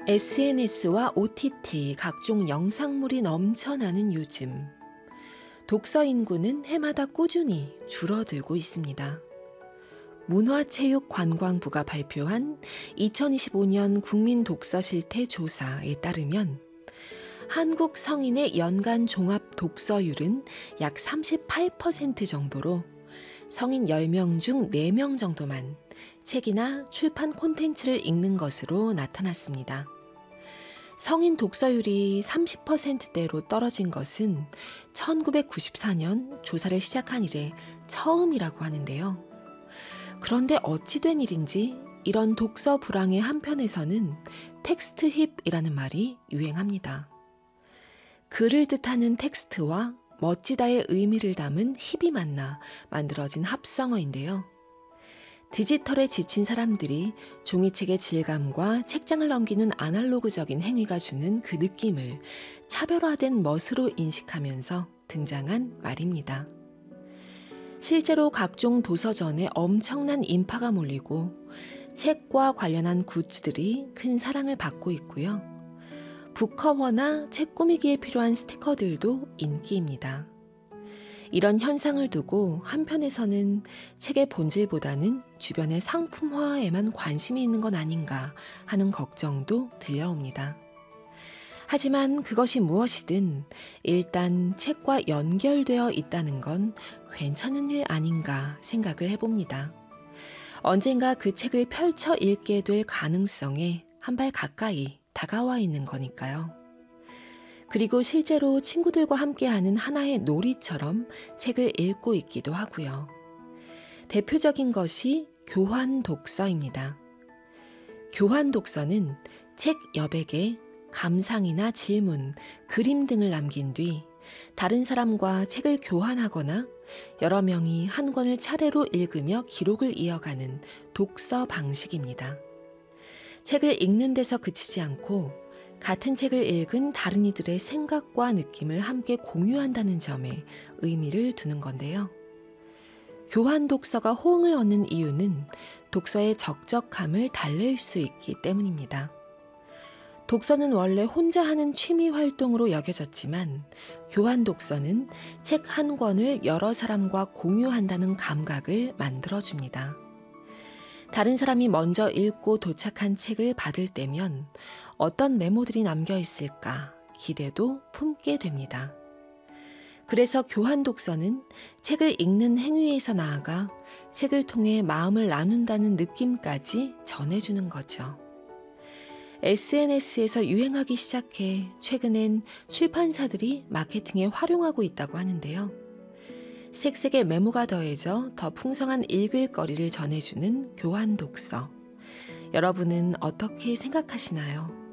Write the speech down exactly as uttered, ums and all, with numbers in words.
에스엔에스와 오티티, 각종 영상물이 넘쳐나는 요즘, 독서 인구는 해마다 꾸준히 줄어들고 있습니다. 문화체육관광부가 발표한 이천이십오 년 국민 독서 실태 조사에 따르면 한국 성인의 연간 종합 독서율은 약 삼십팔 퍼센트 정도로 성인 열 명 중 네 명 정도만 책이나 출판 콘텐츠를 읽는 것으로 나타났습니다. 성인 독서율이 삼십 퍼센트대로 떨어진 것은 천구백구십사 년 조사를 시작한 이래 처음이라고 하는데요. 그런데 어찌 된 일인지 이런 독서 불황의 한편에서는 텍스트 힙이라는 말이 유행합니다. 글을 뜻하는 텍스트와 멋지다의 의미를 담은 힙이 만나 만들어진 합성어인데요. 디지털에 지친 사람들이 종이책의 질감과 책장을 넘기는 아날로그적인 행위가 주는 그 느낌을 차별화된 멋으로 인식하면서 등장한 말입니다. 실제로 각종 도서전에 엄청난 인파가 몰리고 책과 관련한 굿즈들이 큰 사랑을 받고 있고요. 북커버나 책 꾸미기에 필요한 스티커들도 인기입니다. 이런 현상을 두고 한편에서는 책의 본질보다는 주변의 상품화에만 관심이 있는 건 아닌가 하는 걱정도 들려옵니다. 하지만 그것이 무엇이든 일단 책과 연결되어 있다는 건 괜찮은 일 아닌가 생각을 해봅니다. 언젠가 그 책을 펼쳐 읽게 될 가능성에 한 발 가까이 다가와 있는 거니까요. 그리고 실제로 친구들과 함께하는 하나의 놀이처럼 책을 읽고 있기도 하고요. 대표적인 것이 교환 독서입니다. 교환 독서는 책 여백에 감상이나 질문, 그림 등을 남긴 뒤 다른 사람과 책을 교환하거나 여러 명이 한 권을 차례로 읽으며 기록을 이어가는 독서 방식입니다. 책을 읽는 데서 그치지 않고 같은 책을 읽은 다른 이들의 생각과 느낌을 함께 공유한다는 점에 의미를 두는 건데요. 교환 독서가 호응을 얻는 이유는 독서의 적적함을 달랠 수 있기 때문입니다. 독서는 원래 혼자 하는 취미 활동으로 여겨졌지만 교환 독서는 책 한 권을 여러 사람과 공유한다는 감각을 만들어줍니다. 다른 사람이 먼저 읽고 도착한 책을 받을 때면 어떤 메모들이 남겨 있을까 기대도 품게 됩니다. 그래서 교환 독서는 책을 읽는 행위에서 나아가 책을 통해 마음을 나눈다는 느낌까지 전해주는 거죠. 에스엔에스에서 유행하기 시작해 최근엔 출판사들이 마케팅에 활용하고 있다고 하는데요. 색색의 메모가 더해져 더 풍성한 읽을거리를 전해주는 교환 독서. 여러분은 어떻게 생각하시나요?